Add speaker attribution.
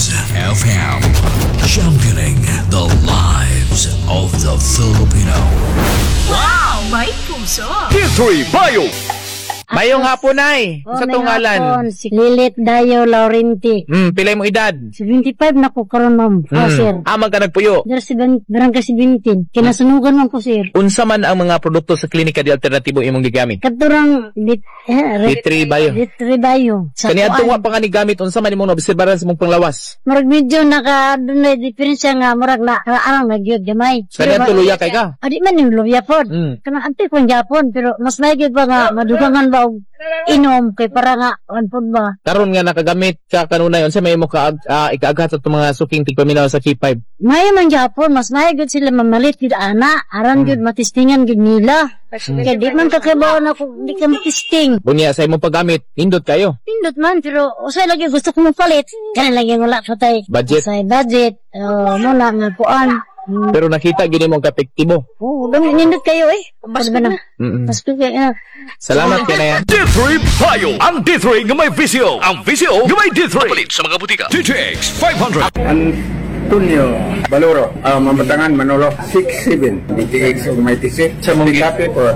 Speaker 1: Kings FM, championing the lives of the Filipino.
Speaker 2: Wow! May puso!
Speaker 3: D3 Bio!
Speaker 4: Mayong hapon ay, sa tungalan.
Speaker 5: Si Lilit Dayo Laurenti.
Speaker 4: Pilay mo edad.
Speaker 5: 75 na ko karon ma'am. Sir.
Speaker 4: Amang ka nagpuyo.
Speaker 5: Barang kasi 17. Kinasunugan man ko, sir.
Speaker 4: Unsa man ang mga produkto sa klinika di alternatibo imong gigamit?
Speaker 5: Katurang
Speaker 4: D3 Bio.
Speaker 5: Bayo. Sa
Speaker 4: Kani adto
Speaker 5: kuan.
Speaker 4: wa pa nga ni gamit unsa man imong obserbaran sa imong panglawas.
Speaker 5: Murag medyo naka dunay diferensya nga murag na arang nagyod gamay.
Speaker 4: Kani adto luya kay ka.
Speaker 5: Adi man yung luya pod. Kana ante ko Japon pero mas maigi pa nga madugangan ba og inom kay para nga pod ba.
Speaker 4: Karon nga nakagamit ka kanunay unsa may imong ikaaghat sa mga suking tigpaminaw sa K5.
Speaker 5: May man Japon mas maigi sila mamalit gid ana aran gid matistingan gid nila. Kaya di man kakabaw na ko di ka matisting.
Speaker 4: Bunya sa imong paggamit, indot kayo.
Speaker 5: Pindot man, pero usay lagi gusto ko mapalit. Kaya lagi wala pa tayo.
Speaker 4: Budget.
Speaker 5: Usay budget. Muna nga kuan.
Speaker 4: Pero nakita gini mong kapektibo.
Speaker 5: Dami nindot kayo eh. Pasko na. Pasko kayo.
Speaker 4: Salamat kay na yan.
Speaker 3: D3 Bio! Ang D3 nga may visyo! Ang visyo nga may D3! Palit sa mga butika. DTX 500!
Speaker 6: Antonio Baloro, Mambatangan, Manolo, 6'7", DTX of my TC, sa Mungikape for